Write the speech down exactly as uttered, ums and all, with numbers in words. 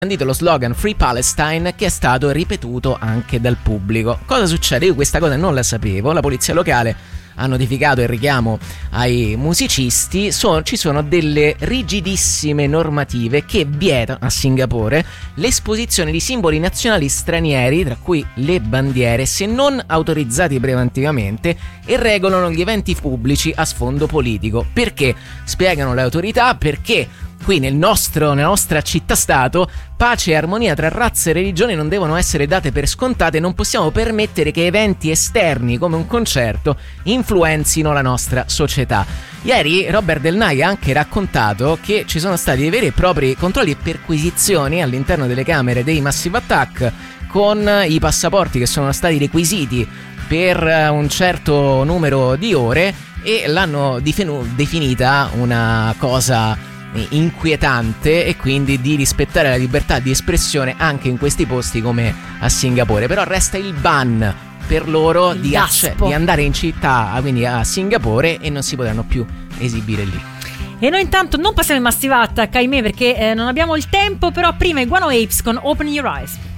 bandito lo slogan Free Palestine, che è stato ripetuto anche dal pubblico. Cosa succede? Io questa cosa non la sapevo. La polizia locale ha notificato il richiamo ai musicisti. So, ci sono delle rigidissime normative che vietano a Singapore l'esposizione di simboli nazionali stranieri, tra cui le bandiere, se non autorizzati preventivamente, e regolano gli eventi pubblici a sfondo politico. Perché? Spiegano le autorità perché qui nel nostro, nella nostra città-stato, pace e armonia tra razze e religioni non devono essere date per scontate. Non possiamo permettere che eventi esterni come un concerto influenzino la nostra società. Ieri Robert Del Naja ha anche raccontato che ci sono stati dei veri e propri controlli e perquisizioni all'interno delle camere dei Massive Attack, con i passaporti che sono stati requisiti per un certo numero di ore, e l'hanno definu- definita una cosa inquietante, e quindi di rispettare la libertà di espressione anche in questi posti come a Singapore. Però resta il ban per loro di, acce- di andare in città, quindi a Singapore, e non si potranno più esibire lì. E noi intanto non passiamo in Massive Attack, ahimè, perché eh, non abbiamo il tempo. Però prima i Guano Apes con Open Your Eyes.